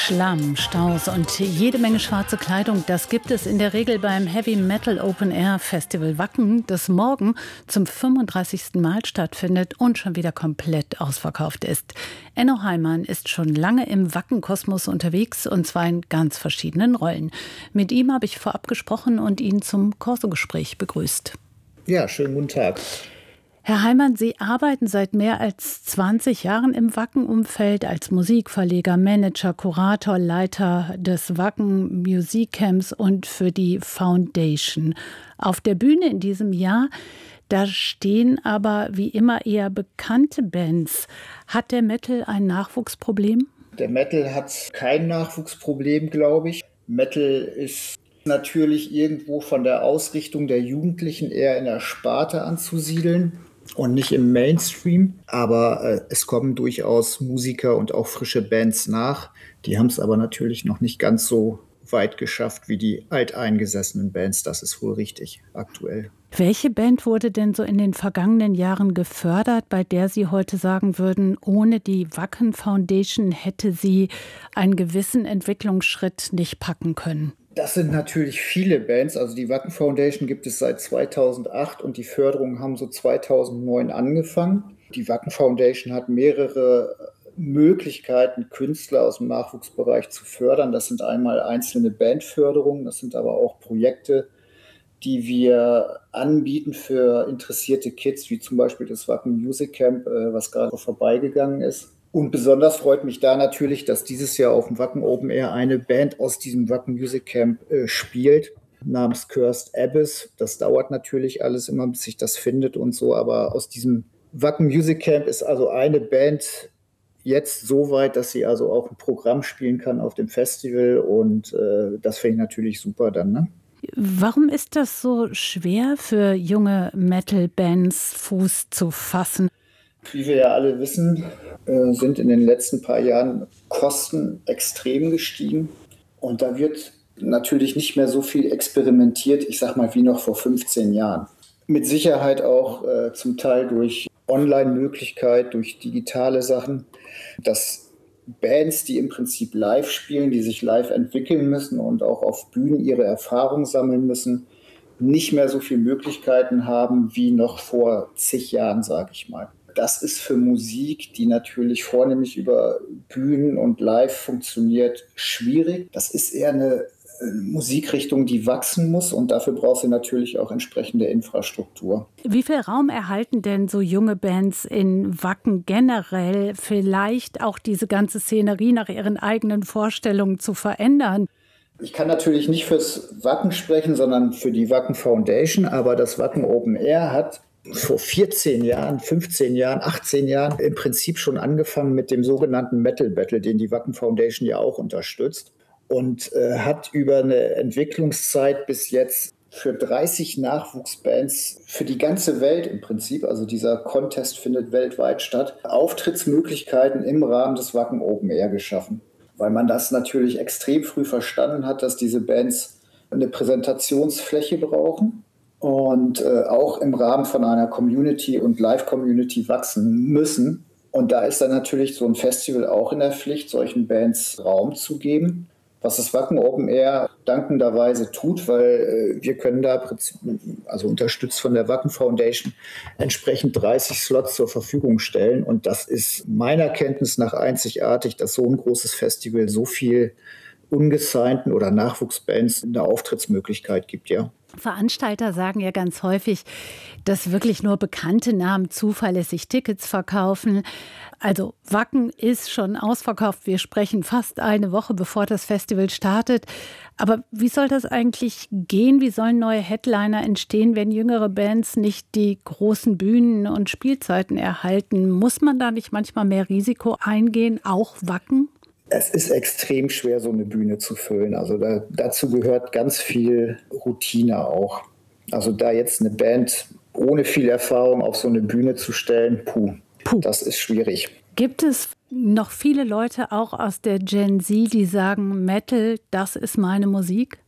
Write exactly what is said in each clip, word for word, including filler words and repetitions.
Schlamm, Staus und jede Menge schwarze Kleidung, das gibt es in der Regel beim Heavy Metal Open Air Festival Wacken, das morgen zum fünfunddreißigsten Mal stattfindet und schon wieder komplett ausverkauft ist. Enno Heimann ist schon lange im Wacken-Kosmos unterwegs und zwar in ganz verschiedenen Rollen. Mit ihm habe ich vorab gesprochen und ihn zum Corso-Gespräch begrüßt. Ja, schönen guten Tag. Herr Heimann, Sie arbeiten seit mehr als zwanzig Jahren im Wacken-Umfeld als Musikverleger, Manager, Kurator, Leiter des Wacken Music Camps und für die Foundation. Auf der Bühne in diesem Jahr, da stehen aber wie immer eher bekannte Bands. Hat der Metal ein Nachwuchsproblem? Der Metal hat kein Nachwuchsproblem, glaube ich. Metal ist natürlich irgendwo von der Ausrichtung der Jugendlichen eher in der Sparte anzusiedeln und nicht im Mainstream. Aber äh, es kommen durchaus Musiker und auch frische Bands nach. Die haben es aber natürlich noch nicht ganz so weit geschafft wie die alteingesessenen Bands. Das ist wohl richtig aktuell. Welche Band wurde denn so in den vergangenen Jahren gefördert, bei der Sie heute sagen würden, ohne die Wacken Foundation hätte sie einen gewissen Entwicklungsschritt nicht packen können? Das sind natürlich viele Bands. Also die Wacken Foundation gibt es seit zweitausendacht und die Förderungen haben so zweitausendneun angefangen. Die Wacken Foundation hat mehrere Möglichkeiten, Künstler aus dem Nachwuchsbereich zu fördern. Das sind einmal einzelne Bandförderungen, das sind aber auch Projekte, die wir anbieten für interessierte Kids, wie zum Beispiel das Wacken Music Camp, was gerade vorbeigegangen ist. Und besonders freut mich da natürlich, dass dieses Jahr auf dem Wacken Open Air eine Band aus diesem Wacken Music Camp äh, spielt, namens Cursed Abyss. Das dauert natürlich alles immer, bis sich das findet und so, aber aus diesem Wacken Music Camp ist also eine Band jetzt so weit, dass sie also auch ein Programm spielen kann auf dem Festival und äh, das finde ich natürlich super dann, ne? Warum ist das so schwer für junge Metal-Bands, Fuß zu fassen? Wie wir ja alle wissen, äh, sind in den letzten paar Jahren Kosten extrem gestiegen. Und da wird natürlich nicht mehr so viel experimentiert, ich sag mal, wie noch vor fünfzehn Jahren. Mit Sicherheit auch äh, zum Teil durch Online-Möglichkeit, durch digitale Sachen, dass Bands, die im Prinzip live spielen, die sich live entwickeln müssen und auch auf Bühnen ihre Erfahrung sammeln müssen, nicht mehr so viele Möglichkeiten haben wie noch vor zig Jahren, sage ich mal. Das ist für Musik, die natürlich vornehmlich über Bühnen und live funktioniert, schwierig. Das ist eher eine Musikrichtung, die wachsen muss und dafür braucht sie natürlich auch entsprechende Infrastruktur. Wie viel Raum erhalten denn so junge Bands in Wacken generell, vielleicht auch diese ganze Szenerie nach ihren eigenen Vorstellungen zu verändern? Ich kann natürlich nicht fürs Wacken sprechen, sondern für die Wacken Foundation, aber das Wacken Open Air hat vor vierzehn Jahren, fünfzehn Jahren, achtzehn Jahren im Prinzip schon angefangen mit dem sogenannten Metal Battle, den die Wacken Foundation ja auch unterstützt. Und äh, hat über eine Entwicklungszeit bis jetzt für dreißig Nachwuchsbands für die ganze Welt im Prinzip, also dieser Contest findet weltweit statt, Auftrittsmöglichkeiten im Rahmen des Wacken Open Air geschaffen. Weil man das natürlich extrem früh verstanden hat, dass diese Bands eine Präsentationsfläche brauchen und äh, auch im Rahmen von einer Community und Live-Community wachsen müssen. Und da ist dann natürlich so ein Festival auch in der Pflicht, solchen Bands Raum zu geben. Was das Wacken Open Air dankenderweise tut, weil äh, wir können da, also unterstützt von der Wacken Foundation, entsprechend dreißig Slots zur Verfügung stellen. Und das ist meiner Kenntnis nach einzigartig, dass so ein großes Festival so viel ungesignten oder Nachwuchsbands eine Auftrittsmöglichkeit gibt, ja. Veranstalter sagen ja ganz häufig, dass wirklich nur bekannte Namen zuverlässig Tickets verkaufen. Also Wacken ist schon ausverkauft. Wir sprechen fast eine Woche, bevor das Festival startet. Aber wie soll das eigentlich gehen? Wie sollen neue Headliner entstehen, wenn jüngere Bands nicht die großen Bühnen und Spielzeiten erhalten? Muss man da nicht manchmal mehr Risiko eingehen, auch Wacken? Es ist extrem schwer, so eine Bühne zu füllen. Also da, dazu gehört ganz viel Routine auch. Also da jetzt eine Band ohne viel Erfahrung auf so eine Bühne zu stellen, puh, puh. Das ist schwierig. Gibt es noch viele Leute auch aus der Gen Z, die sagen, Metal, das ist meine Musik?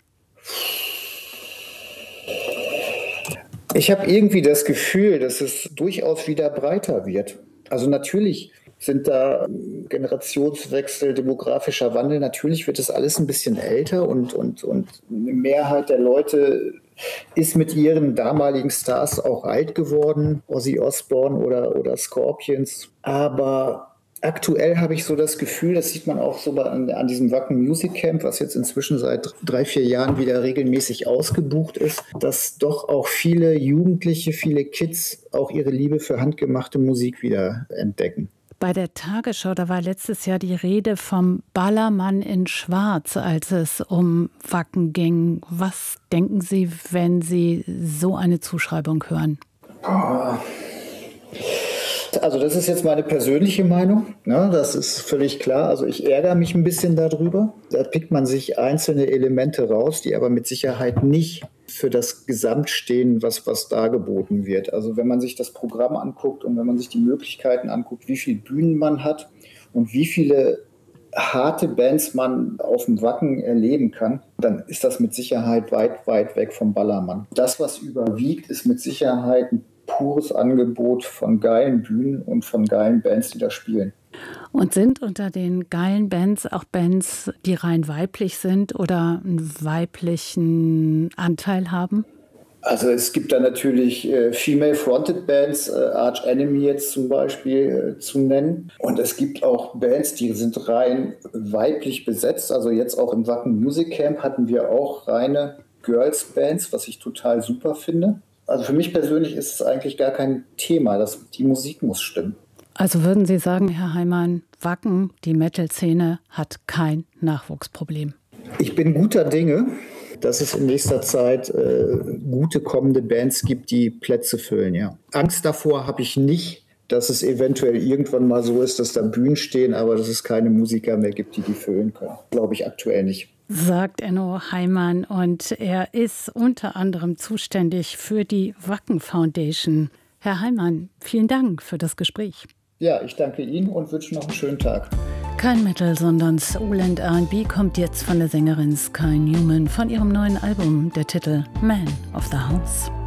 Ich habe irgendwie das Gefühl, dass es durchaus wieder breiter wird. Also natürlich sind da Generationswechsel, demografischer Wandel. Natürlich wird das alles ein bisschen älter und, und, und eine Mehrheit der Leute ist mit ihren damaligen Stars auch alt geworden, Ozzy Osbourne oder, oder Scorpions. Aber aktuell habe ich so das Gefühl, das sieht man auch so an, an diesem Wacken Music Camp, was jetzt inzwischen seit drei, vier Jahren wieder regelmäßig ausgebucht ist, dass doch auch viele Jugendliche, viele Kids auch ihre Liebe für handgemachte Musik wieder entdecken. Bei der Tagesschau, da war letztes Jahr die Rede vom Ballermann in Schwarz, als es um Wacken ging. Was denken Sie, wenn Sie so eine Zuschreibung hören? Oh. Also das ist jetzt meine persönliche Meinung, ne? Das ist völlig klar. Also ich ärgere mich ein bisschen darüber. Da pickt man sich einzelne Elemente raus, die aber mit Sicherheit nicht für das Gesamt stehen, was, was dargeboten wird. Also wenn man sich das Programm anguckt und wenn man sich die Möglichkeiten anguckt, wie viele Bühnen man hat und wie viele harte Bands man auf dem Wacken erleben kann, dann ist das mit Sicherheit weit, weit weg vom Ballermann. Das, was überwiegt, ist mit Sicherheit ein pures Angebot von geilen Bühnen und von geilen Bands, die da spielen. Und sind unter den geilen Bands auch Bands, die rein weiblich sind oder einen weiblichen Anteil haben? Also es gibt da natürlich äh, Female-Fronted Bands, äh, Arch Enemy jetzt zum Beispiel äh, zu nennen. Und es gibt auch Bands, die sind rein weiblich besetzt. Also jetzt auch im Wacken Music Camp hatten wir auch reine Girls-Bands, was ich total super finde. Also für mich persönlich ist es eigentlich gar kein Thema. Das, die Musik muss stimmen. Also würden Sie sagen, Herr Heimann, Wacken, die Metal-Szene hat kein Nachwuchsproblem? Ich bin guter Dinge, dass es in nächster Zeit äh, gute kommende Bands gibt, die Plätze füllen. Ja. Angst davor habe ich nicht, dass es eventuell irgendwann mal so ist, dass da Bühnen stehen, aber dass es keine Musiker mehr gibt, die die füllen können. Glaube ich aktuell nicht. Sagt Enno Heimann, und er ist unter anderem zuständig für die Wacken Foundation. Herr Heimann, vielen Dank für das Gespräch. Ja, ich danke Ihnen und wünsche noch einen schönen Tag. Kein Metal, sondern Soul and R and B kommt jetzt von der Sängerin Sky Newman von ihrem neuen Album, der Titel Man of the House.